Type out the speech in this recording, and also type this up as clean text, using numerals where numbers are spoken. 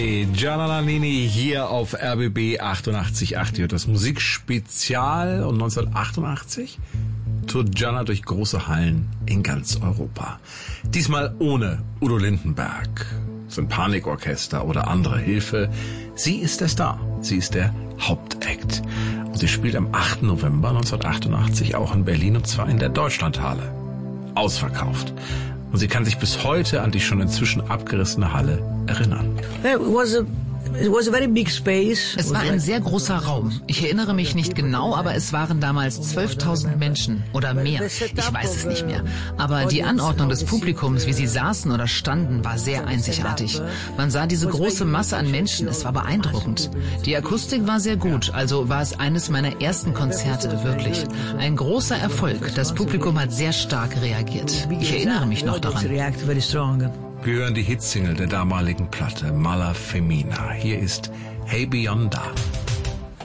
Gianna Nannini hier auf RBB 88.8, das Musikspezial. Und 1988 tourt Gianna durch große Hallen in ganz Europa. Diesmal ohne Udo Lindenberg, so ein Panikorchester oder andere Hilfe. Sie ist der Star, sie ist der Hauptakt. Und sie spielt am 8. November 1988 auch in Berlin, und zwar in der Deutschlandhalle. Ausverkauft. Und sie kann sich bis heute an die schon inzwischen abgerissene Halle erinnern. Es war ein sehr großer Raum. Ich erinnere mich nicht genau, aber es waren damals 12.000 Menschen oder mehr. Ich weiß es nicht mehr. Aber die Anordnung des Publikums, wie sie saßen oder standen, war sehr einzigartig. Man sah diese große Masse an Menschen, es war beeindruckend. Die Akustik war sehr gut, also war es eines meiner ersten Konzerte, wirklich. Ein großer Erfolg. Das Publikum hat sehr stark reagiert. Ich erinnere mich noch daran. Wir hören die Hitsingle der damaligen Platte, Mala Femina. Hier ist Hey Beyonda.